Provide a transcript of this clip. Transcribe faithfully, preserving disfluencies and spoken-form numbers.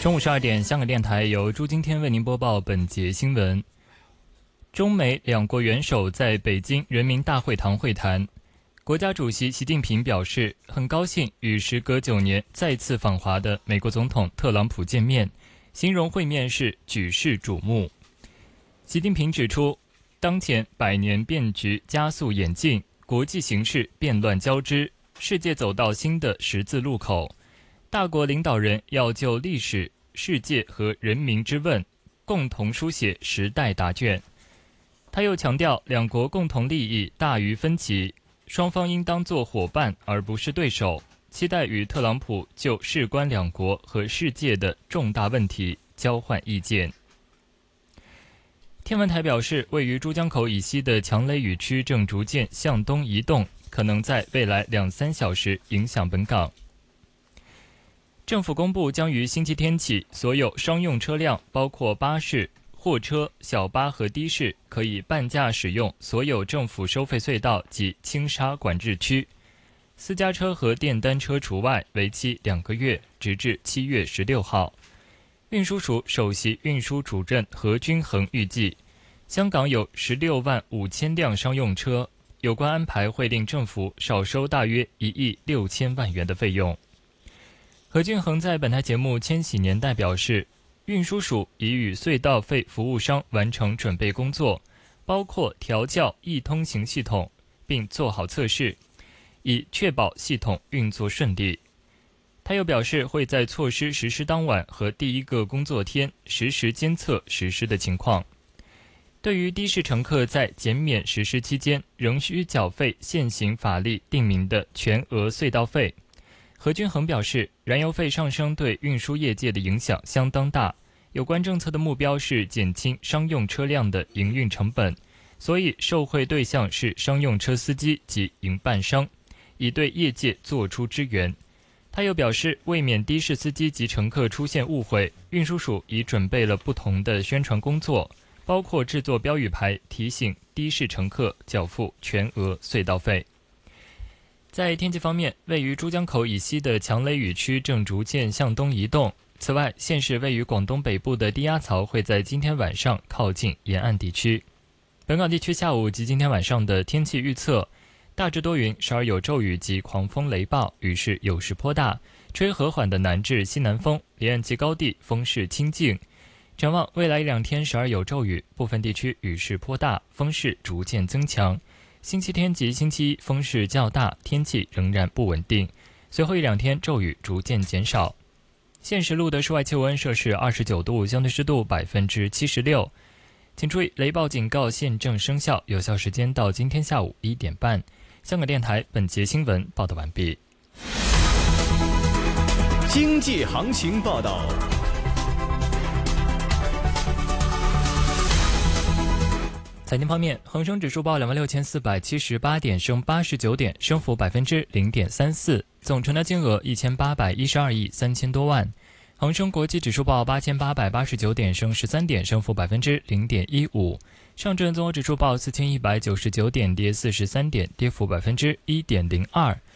中午十二点，香港电台由朱今天为您播报本节新闻。中美两国元首在北京人民大会堂会谈，国家主席习近平表示，很高兴与时隔九年再次访华的美国总统特朗普见面，形容会面是举世瞩目。习近平指出，当前百年变局加速演进，国际形势变乱交织，世界走到新的十字路口，大国领导人要就历史、世界和人民之问，共同书写时代答卷。他又强调，两国共同利益大于分歧，双方应当做伙伴而不是对手，期待与特朗普就事关两国和世界的重大问题交换意见。天文台表示，位于珠江口以西的强雷雨区正逐渐向东移动，可能在未来两三小时影响本港。政府公布将于星期天起，所有商用车辆，包括巴士、货车、小巴和的士，可以半价使用所有政府收费隧道及轻沙管制区，私家车和电单车除外，为期两个月，直至七月十六号。运输署首席运输主任何均衡预计，香港有十六万五千辆商用车，有关安排会令政府少收大约一亿六千万元的费用。何均衡在本台节目《千禧年代》表示，运输署已与隧道费服务商完成准备工作，包括调校易通行系统，并做好测试，以确保系统运作顺利。他又表示，会在措施实施当晚和第一个工作天实时监测实施的情况。对于的士乘客在减免实施期间仍需缴费现行法律定明的全额隧道费，何均衡表示，燃油费上升对运输业界的影响相当大，有关政策的目标是减轻商用车辆的营运成本，所以受惠对象是商用车司机及营办商，以对业界做出支援。他又表示，为免的士司机及乘客出现误会，运输署已准备了不同的宣传工作，包括制作标语牌提醒的士乘客缴付全额隧道费。在天气方面，位于珠江口以西的强雷雨区正逐渐向东移动。此外，现时位于广东北部的低压槽会在今天晚上靠近沿岸地区。本港地区下午及今天晚上的天气预测，大致多云，时而有骤雨及狂风雷暴，雨势有时颇大，吹和缓的南至西南风，离岸及高地风势清劲。展望未来一两天，时而有骤雨，部分地区雨势颇大，风势逐渐增强。星期天及星期一风势较大，天气仍然不稳定，随后一两天骤雨逐渐减少。现时录的室外气温摄氏二十九度，相对湿度百分之七十六。请注意，雷暴警告现正生效，有效时间到今天下午一点半。香港电台本节新闻报道完毕。 经济行情报道。 财经方面，恒生指数报两万六千四百七十八点，升八十九点，升幅百分之零点三四，总成交金额一千八百一十二亿三千多万。恒生国际指数报八千八百八十九点，升十三点，升幅百分之零点一五。上证综合指数报四千一百九十九点，跌四十三点，跌幅百分之一点零二。